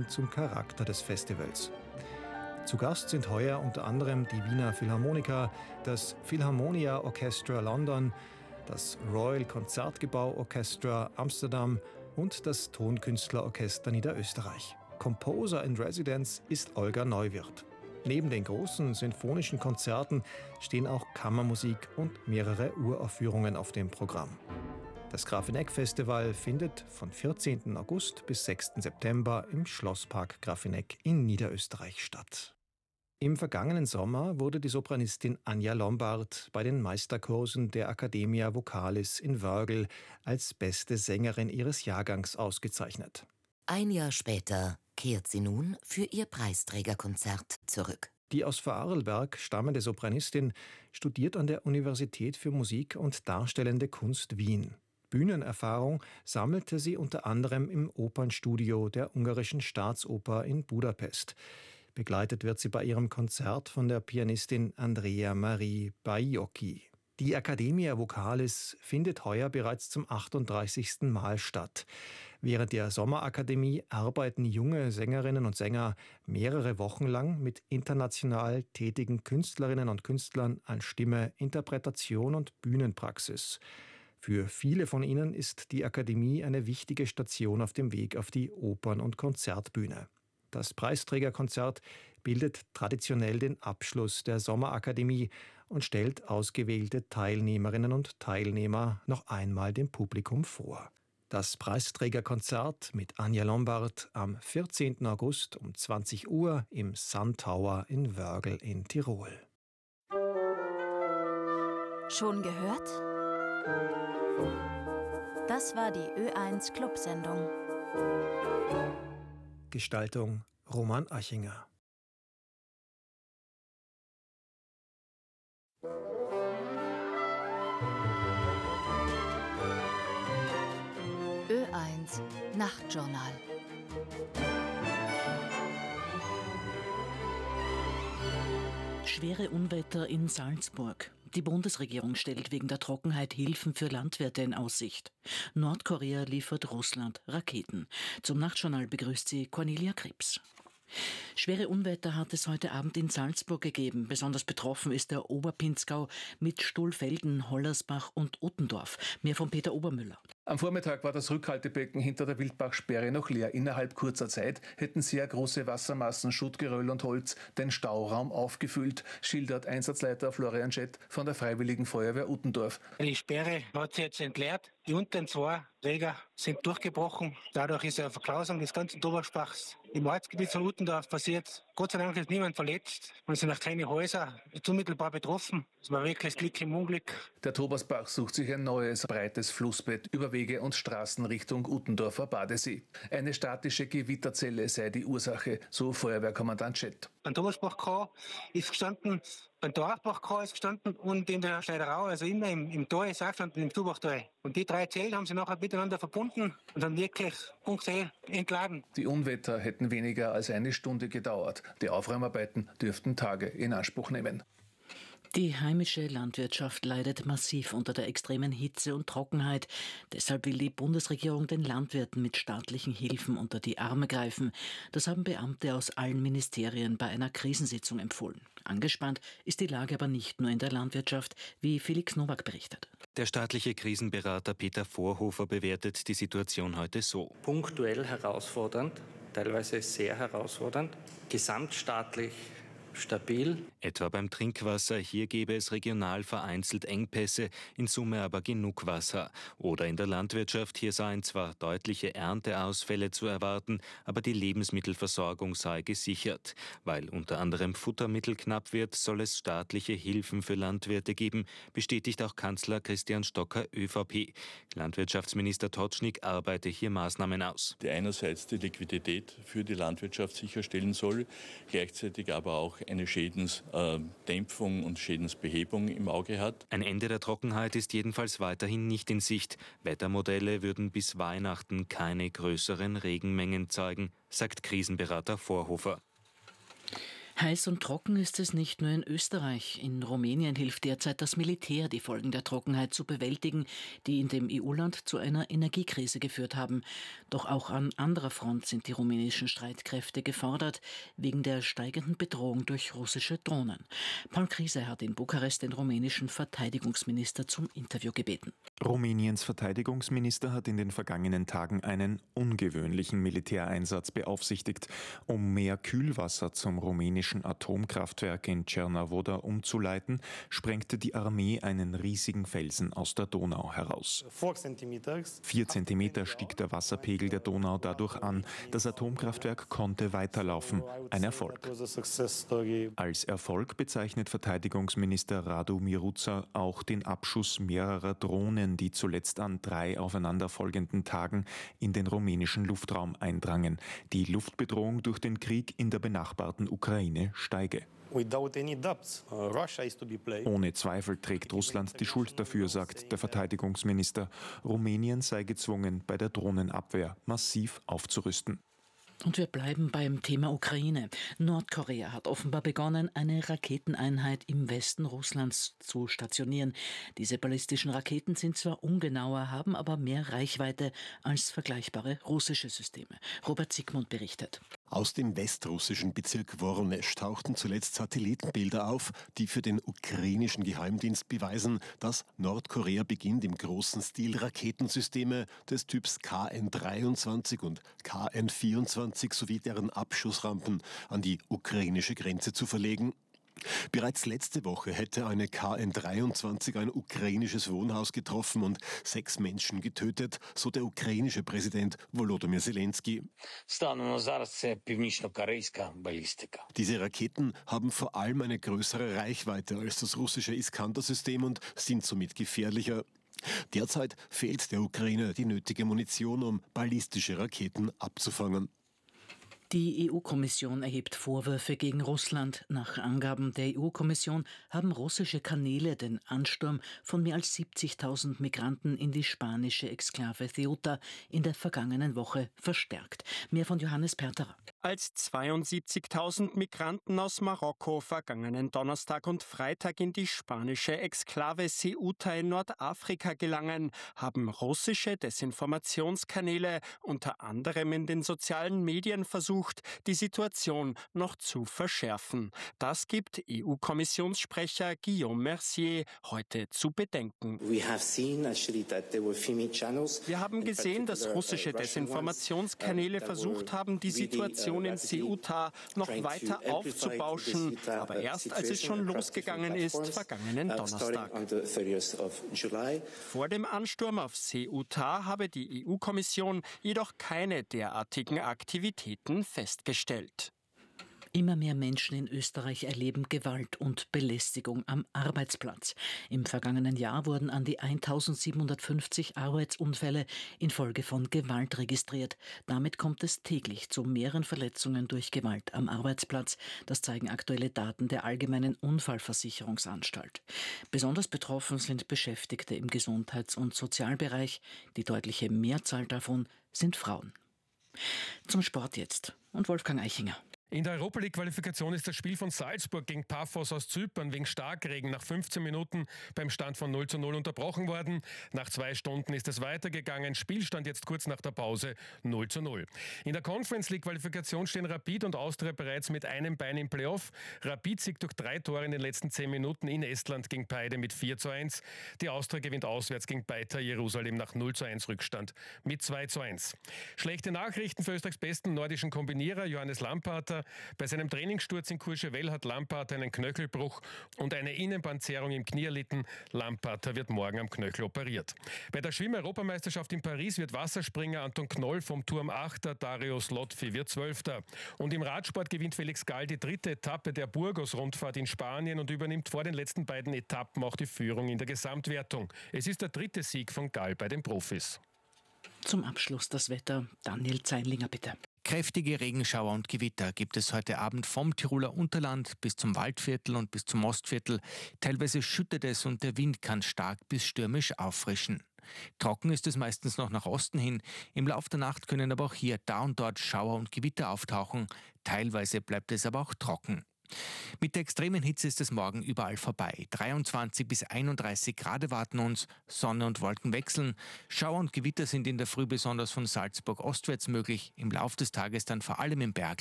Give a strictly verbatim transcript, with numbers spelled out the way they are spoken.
hin zum Charakter des Festivals. Zu Gast sind heuer unter anderem die Wiener Philharmoniker, das Philharmonia Orchestra London, das Royal Concertgebouw Orchestra Amsterdam und das Tonkünstlerorchester Niederösterreich. Composer in Residence ist Olga Neuwirth. Neben den großen sinfonischen Konzerten stehen auch Kammermusik und mehrere Uraufführungen auf dem Programm. Das Grafeneck-Festival findet von vierzehnten August bis sechsten September im Schlosspark Grafeneck in Niederösterreich statt. Im vergangenen Sommer wurde die Sopranistin Anja Lombard bei den Meisterkursen der Academia Vocalis in Wörgl als beste Sängerin ihres Jahrgangs ausgezeichnet. Ein Jahr später kehrt sie nun für ihr Preisträgerkonzert zurück. Die aus Vorarlberg stammende Sopranistin studiert an der Universität für Musik und Darstellende Kunst Wien. Bühnenerfahrung sammelte sie unter anderem im Opernstudio der Ungarischen Staatsoper in Budapest. Begleitet wird sie bei ihrem Konzert von der Pianistin Andrea Marie Baiocchi. Die Academia Vocalis findet heuer bereits zum achtunddreißigsten Mal statt. Während der Sommerakademie arbeiten junge Sängerinnen und Sänger mehrere Wochen lang mit international tätigen Künstlerinnen und Künstlern an Stimme, Interpretation und Bühnenpraxis. Für viele von ihnen ist die Akademie eine wichtige Station auf dem Weg auf die Opern- und Konzertbühne. Das Preisträgerkonzert bildet traditionell den Abschluss der Sommerakademie und stellt ausgewählte Teilnehmerinnen und Teilnehmer noch einmal dem Publikum vor. Das Preisträgerkonzert mit Anja Lombard am vierzehnten August um zwanzig Uhr im Sun Tower in Wörgl in Tirol. Schon gehört? Das war die Ö eins Clubsendung. Gestaltung Roman Achinger. Ö eins Nachtjournal. Schwere Unwetter in Salzburg. Die Bundesregierung stellt wegen der Trockenheit Hilfen für Landwirte in Aussicht. Nordkorea liefert Russland Raketen. Zum Nachtjournal begrüßt sie Cornelia Krebs. Schwere Unwetter hat es heute Abend in Salzburg gegeben. Besonders betroffen ist der Oberpinzgau mit Stuhlfelden, Hollersbach und Uttendorf. Mehr von Peter Obermüller. Am Vormittag war das Rückhaltebecken hinter der Wildbachsperre noch leer. Innerhalb kurzer Zeit hätten sehr große Wassermassen, Schuttgeröll und Holz den Stauraum aufgefüllt, schildert Einsatzleiter Florian Schett von der Freiwilligen Feuerwehr Uttendorf. Die Sperre hat sich jetzt entleert. Die unteren zwei Träger sind durchgebrochen. Dadurch ist eine Verklausung des ganzen Oberspachs im Ortsgebiet von Uttendorf passiert. Gott sei Dank ist niemand verletzt. Man sind auch keine Häuser unmittelbar betroffen. Das war wirklich Glück im Unglück. Der Tobersbach sucht sich ein neues, breites Flussbett über Wege und Straßen Richtung Uttendorfer Badesee. Eine statische Gewitterzelle sei die Ursache, so Feuerwehrkommandant Schett. Beim Tobersbach ist gestanden, beim Dorfbach ist gestanden und in der Schneiderau, also immer im, im Tal ist auch gestanden, im Tubachtal. Und die drei Zellen haben sie nachher miteinander verbunden und dann wirklich punktuell entladen. Die Unwetter hätten weniger als eine Stunde gedauert. Die Aufräumarbeiten dürften Tage in Anspruch nehmen. Die heimische Landwirtschaft leidet massiv unter der extremen Hitze und Trockenheit. Deshalb will die Bundesregierung den Landwirten mit staatlichen Hilfen unter die Arme greifen. Das haben Beamte aus allen Ministerien bei einer Krisensitzung empfohlen. Angespannt ist die Lage aber nicht nur in der Landwirtschaft, wie Felix Nowak berichtet. Der staatliche Krisenberater Peter Vorhofer bewertet die Situation heute so. Punktuell herausfordernd, teilweise sehr herausfordernd, gesamtstaatlich stabil. Etwa beim Trinkwasser, hier gäbe es regional vereinzelt Engpässe, in Summe aber genug Wasser. Oder in der Landwirtschaft, hier seien zwar deutliche Ernteausfälle zu erwarten, aber die Lebensmittelversorgung sei gesichert. Weil unter anderem Futtermittel knapp wird, soll es staatliche Hilfen für Landwirte geben, bestätigt auch Kanzler Christian Stocker ÖVP. Landwirtschaftsminister Totschnig arbeite hier Maßnahmen aus. Die einerseits die Liquidität für die Landwirtschaft sicherstellen soll, gleichzeitig aber auch eine Schädensdämpfung und Schädensbehebung im Auge hat. Ein Ende der Trockenheit ist jedenfalls weiterhin nicht in Sicht. Wettermodelle würden bis Weihnachten keine größeren Regenmengen zeigen, sagt Krisenberater Vorhofer. Heiß und trocken ist es nicht nur in Österreich. In Rumänien hilft derzeit das Militär, die Folgen der Trockenheit zu bewältigen, die in dem E U-Land zu einer Energiekrise geführt haben. Doch auch an anderer Front sind die rumänischen Streitkräfte gefordert, wegen der steigenden Bedrohung durch russische Drohnen. Paul Krise hat in Bukarest den rumänischen Verteidigungsminister zum Interview gebeten. Rumäniens Verteidigungsminister hat in den vergangenen Tagen einen ungewöhnlichen Militäreinsatz beaufsichtigt, um mehr Kühlwasser zum rumänischen Atomkraftwerk in Cernavodă umzuleiten, sprengte die Armee einen riesigen Felsen aus der Donau heraus. Vier Zentimeter stieg der Wasserpegel der Donau dadurch an. Das Atomkraftwerk konnte weiterlaufen. Ein Erfolg. Als Erfolg bezeichnet Verteidigungsminister Radu Miruța auch den Abschuss mehrerer Drohnen, die zuletzt an drei aufeinanderfolgenden Tagen in den rumänischen Luftraum eindrangen. Die Luftbedrohung durch den Krieg in der benachbarten Ukraine steige. Ohne Zweifel trägt Russland die Schuld dafür, sagt der Verteidigungsminister. Rumänien sei gezwungen, bei der Drohnenabwehr massiv aufzurüsten. Und wir bleiben beim Thema Ukraine. Nordkorea hat offenbar begonnen, eine Raketeneinheit im Westen Russlands zu stationieren. Diese ballistischen Raketen sind zwar ungenauer, haben aber mehr Reichweite als vergleichbare russische Systeme. Robert Siegmund berichtet. Aus dem westrussischen Bezirk Wornesch tauchten zuletzt Satellitenbilder auf, die für den ukrainischen Geheimdienst beweisen, dass Nordkorea beginnt, im großen Stil Raketensysteme des Typs K N dreiundzwanzig und K N vierundzwanzig sowie deren Abschussrampen an die ukrainische Grenze zu verlegen. Bereits letzte Woche hätte eine K N dreiundzwanzig ein ukrainisches Wohnhaus getroffen und sechs Menschen getötet, so der ukrainische Präsident Volodymyr Zelensky. Diese Raketen haben vor allem eine größere Reichweite als das russische Iskander-System und sind somit gefährlicher. Derzeit fehlt der Ukraine die nötige Munition, um ballistische Raketen abzufangen. Die E U-Kommission erhebt Vorwürfe gegen Russland. Nach Angaben der E U-Kommission haben russische Kanäle den Ansturm von mehr als siebzigtausend Migranten in die spanische Exklave Ceuta in der vergangenen Woche verstärkt. Mehr von Johannes Perterer. Als zweiundsiebzigtausend Migranten aus Marokko vergangenen Donnerstag und Freitag in die spanische Exklave Ceuta in Nordafrika gelangen, haben russische Desinformationskanäle unter anderem in den sozialen Medien versucht, die Situation noch zu verschärfen. Das gibt E U-Kommissionssprecher Guillaume Mercier heute zu bedenken. Wir haben gesehen, dass russische Desinformationskanäle versucht haben, die Situation in Ceuta noch weiter aufzubauschen, aber erst als es schon losgegangen ist, vergangenen Donnerstag. Vor dem Ansturm auf Ceuta habe die E U-Kommission jedoch keine derartigen Aktivitäten festgestellt. Immer mehr Menschen in Österreich erleben Gewalt und Belästigung am Arbeitsplatz. Im vergangenen Jahr wurden an die eintausendsiebenhundertfünfzig Arbeitsunfälle infolge von Gewalt registriert. Damit kommt es täglich zu mehreren Verletzungen durch Gewalt am Arbeitsplatz. Das zeigen aktuelle Daten der Allgemeinen Unfallversicherungsanstalt. Besonders betroffen sind Beschäftigte im Gesundheits- und Sozialbereich. Die deutliche Mehrzahl davon sind Frauen. Zum Sport jetzt und Wolfgang Eichinger. In der Europa League-Qualifikation ist das Spiel von Salzburg gegen Paphos aus Zypern wegen Starkregen nach fünfzehn Minuten beim Stand von null zu null unterbrochen worden. Nach zwei Stunden ist es weitergegangen. Spielstand jetzt kurz nach der Pause null zu null. In der Conference League-Qualifikation stehen Rapid und Austria bereits mit einem Bein im Playoff. Rapid siegt durch drei Tore in den letzten zehn Minuten in Estland gegen Paide mit vier zu eins. Die Austria gewinnt auswärts gegen Beitar Jerusalem nach null zu eins Rückstand mit zwei zu eins. Schlechte Nachrichten für Österreichs besten nordischen Kombinierer Johannes Lamparter. Bei seinem Trainingssturz in Courchevel hat Lamparter einen Knöchelbruch und eine Innenbandzerrung im Knie erlitten. Lamparter wird morgen am Knöchel operiert. Bei der Schwimm-Europameisterschaft in Paris wird Wasserspringer Anton Knoll vom Turm Achter, Darius Lotfi wird Zwölfter. Und im Radsport gewinnt Felix Gall die dritte Etappe der Burgos-Rundfahrt in Spanien und übernimmt vor den letzten beiden Etappen auch die Führung in der Gesamtwertung. Es ist der dritte Sieg von Gall bei den Profis. Zum Abschluss das Wetter. Daniel Zeinlinger, bitte. Kräftige Regenschauer und Gewitter gibt es heute Abend vom Tiroler Unterland bis zum Waldviertel und bis zum Ostviertel. Teilweise schüttet es und der Wind kann stark bis stürmisch auffrischen. Trocken ist es meistens noch nach Osten hin. Im Laufe der Nacht können aber auch hier da und dort Schauer und Gewitter auftauchen. Teilweise bleibt es aber auch trocken. Mit der extremen Hitze ist es morgen überall vorbei. dreiundzwanzig bis einunddreißig Grad erwarten uns, Sonne und Wolken wechseln. Schauer und Gewitter sind in der Früh besonders von Salzburg ostwärts möglich, im Lauf des Tages dann vor allem im Bergland